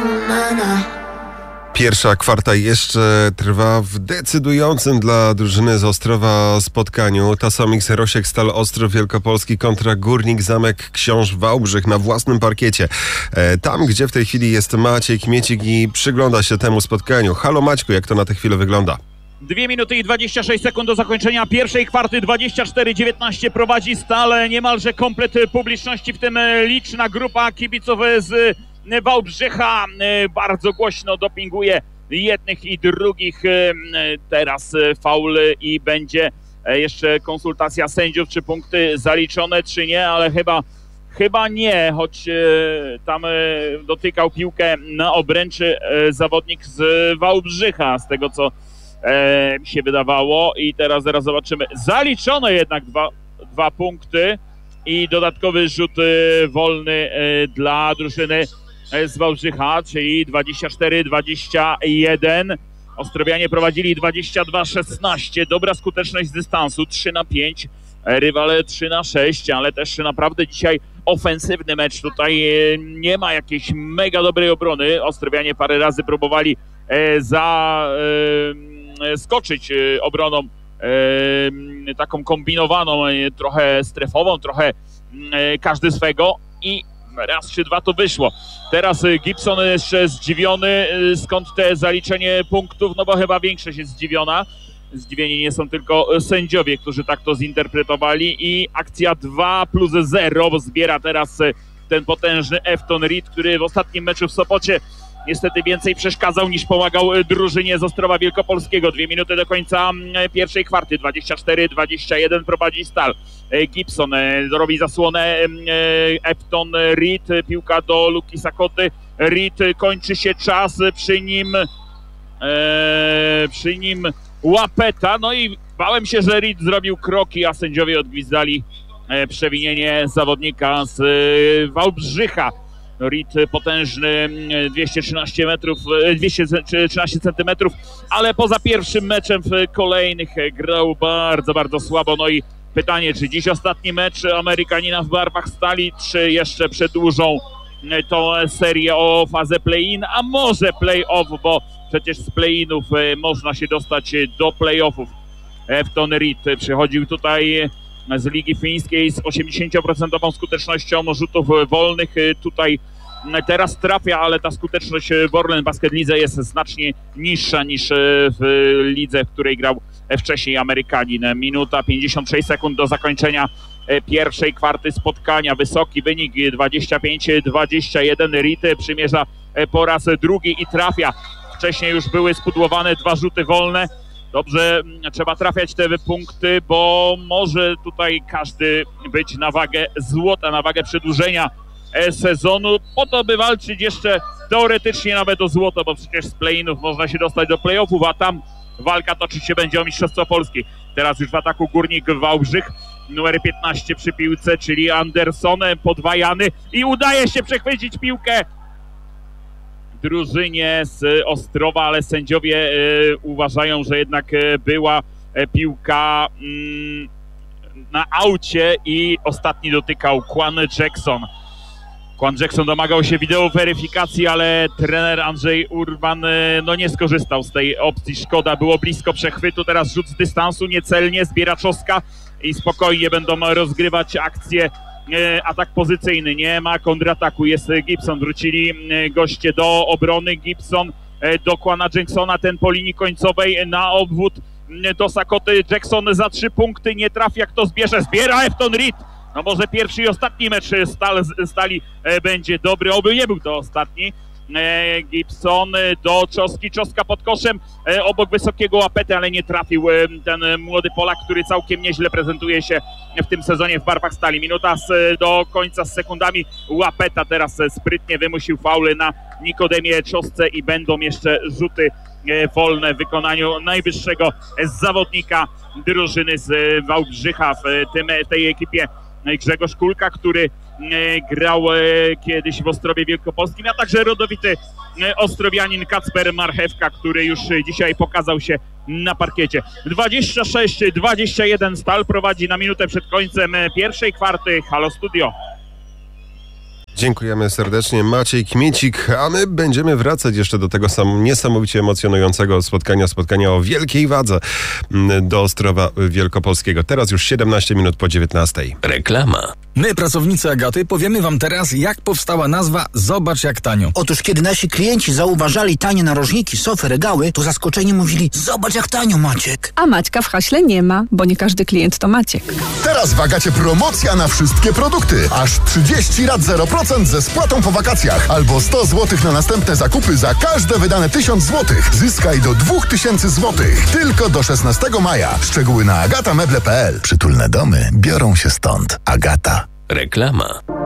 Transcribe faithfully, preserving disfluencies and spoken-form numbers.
Pierwsza kwarta jeszcze trwa w decydującym dla drużyny z Ostrowa spotkaniu. Tasomix Rosiek Stal Ostrów Wielkopolski kontra Górnik Zamek Książ Wałbrzych na własnym parkiecie. E, tam, gdzie w tej chwili jest Maciej Kmiecik i przygląda się temu spotkaniu. Halo Maćku, jak to na tę chwilę wygląda? dwie minuty i dwadzieścia sześć sekund do zakończenia pierwszej kwarty. Dwadzieścia cztery dziewiętnaście prowadzi Stal. Niemalże komplet publiczności, w tym liczna grupa kibiców z Wałbrzycha. Bardzo głośno dopinguje jednych i drugich. Teraz faul i będzie jeszcze konsultacja sędziów, czy punkty zaliczone, czy nie, ale chyba Chyba nie, choć tam dotykał piłkę na obręczy zawodnik z Wałbrzycha, z tego co E, mi się wydawało. I teraz zaraz zobaczymy. Zaliczono jednak dwa, dwa punkty i dodatkowy rzut e, wolny e, dla drużyny e, z Wałbrzycha, czyli dwadzieścia cztery dwadzieścia jeden. Ostrowianie prowadzili dwadzieścia dwa szesnaście. Dobra skuteczność z dystansu trzy na pięć. E, rywale trzy na sześć, ale też naprawdę dzisiaj ofensywny mecz. Tutaj e, nie ma jakiejś mega dobrej obrony. Ostrowianie parę razy próbowali e, za e, skoczyć obroną e, taką kombinowaną, e, trochę strefową, trochę e, każdy swego i raz czy dwa to wyszło. Teraz Gibson jeszcze zdziwiony, skąd te zaliczenie punktów, no bo chyba większość jest zdziwiona. Zdziwieni nie są tylko sędziowie, którzy tak to zinterpretowali i akcja dwa plus zero, bo zbiera teraz ten potężny Efton Reed, który w ostatnim meczu w Sopocie niestety więcej przeszkadzał niż pomagał drużynie z Ostrowa Wielkopolskiego. Dwie minuty do końca pierwszej kwarty. dwadzieścia cztery dwadzieścia jeden prowadzi Stal. Gibson robi zasłonę. Efton Reed. Piłka do Luki Sakoty. Reed, kończy się czas. Przy nim przy nim Łapeta. No i bałem się, że Reed zrobił kroki, a sędziowie odgwizdali przewinienie zawodnika z Wałbrzycha. Reed potężny, dwieście trzynaście metrów, dwieście trzynaście centymetrów, ale poza pierwszym meczem w kolejnych grał bardzo, bardzo słabo. No i pytanie, czy dziś ostatni mecz Amerykanina w barwach Stali, czy jeszcze przedłużą tą serię o fazę play-in, a może play-off, bo przecież z play-inów można się dostać do play-offów. Efton Reed przychodził tutaj z Ligi Fińskiej z osiemdziesięcioprocentową skutecznością rzutów wolnych. Tutaj teraz trafia, ale ta skuteczność w Orlen Basket Lidze jest znacznie niższa niż w lidze, w której grał wcześniej Amerykanin. Minuta pięćdziesiąt sześć sekund do zakończenia pierwszej kwarty spotkania. Wysoki wynik dwadzieścia pięć dwadzieścia jeden. Reed przymierza po raz drugi i trafia. Wcześniej już były spudłowane dwa rzuty wolne. Dobrze, trzeba trafiać te punkty, bo może tutaj każdy być na wagę złota, na wagę przedłużenia sezonu, po to by walczyć jeszcze teoretycznie nawet o złoto, bo przecież z play-inów można się dostać do play-offów, a tam walka toczyć się będzie o Mistrzostwo Polski. Teraz już w ataku Górnik Wałbrzych, numer piętnaście przy piłce, czyli Anderson, podwajany i udaje się przechwycić piłkę drużynie z Ostrowa, ale sędziowie y, uważają, że jednak y, była y, piłka y, na aucie i ostatni dotykał Quan Jackson. Quan Jackson domagał się wideo weryfikacji, ale trener Andrzej Urban y, no nie skorzystał z tej opcji. Szkoda, było blisko przechwytu. Teraz rzut z dystansu, niecelnie, zbiera Czoska i spokojnie będą rozgrywać akcję. Atak pozycyjny, nie ma kontrataku, jest Gibson, wrócili goście do obrony, Gibson do Quana Jacksona, ten po linii końcowej na obwód do Sakoty, Jackson za trzy punkty, nie trafia, kto zbierze, zbiera Efton Reed. No może pierwszy i ostatni mecz Stal, Stali będzie dobry, oby nie był to ostatni. Gibson do Czoski, Czoska pod koszem obok wysokiego Łapety, ale nie trafił ten młody Polak, który całkiem nieźle prezentuje się w tym sezonie w barwach Stali. Minuta z, do końca z sekundami. Łapeta teraz sprytnie wymusił fauly na Nikodemie Czosce i będą jeszcze rzuty wolne w wykonaniu najwyższego zawodnika drużyny z Wałbrzycha w tym, tej ekipie. Grzegorz Kulka, który grał kiedyś w Ostrowie Wielkopolskim, a także rodowity ostrowianin Kacper Marchewka, który już dzisiaj pokazał się na parkiecie. dwadzieścia sześć dwadzieścia jeden Stal prowadzi na minutę przed końcem pierwszej kwarty. Halo Studio. Dziękujemy serdecznie. Maciej Kmiecik, a my będziemy wracać jeszcze do tego sam niesamowicie emocjonującego spotkania, spotkania o wielkiej wadze do Ostrowa Wielkopolskiego. Teraz już siedemnaście minut po dziewiętnastej. Reklama. My, pracownicy Agaty, powiemy wam teraz, jak powstała nazwa Zobacz jak tanio. Otóż kiedy nasi klienci zauważali tanie narożniki, sofy, regały, to zaskoczeni mówili: zobacz jak tanio, Maciek. A Maćka w haśle nie ma, bo nie każdy klient to Maciek. Teraz w Agacie promocja na wszystkie produkty. Aż trzydzieści rat zero procent ze spłatą po wakacjach. Albo sto złotych na następne zakupy za każde wydane tysiąc złotych. Zyskaj do dwa tysiące złotych. Tylko do szesnastego maja. Szczegóły na agata meble kropka p l. Przytulne domy biorą się stąd. Agata. Reklama.